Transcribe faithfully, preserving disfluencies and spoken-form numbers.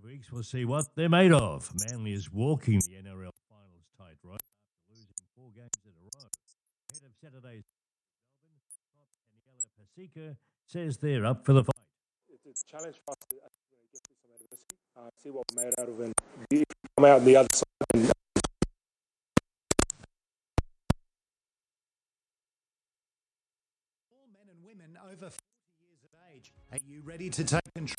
weeks, we'll see what they're made of. Manly is walking the N R L finals tightrope after losing four games in a row. Ahead of Saturday's Melbourne, Top Daniela Pasica says they're up for the fight. It's a challenge for us to actually get through some adversity, uh, see what we're made out of, and if we come out on the other side. And all men and women over forty years of age, are you ready to take control?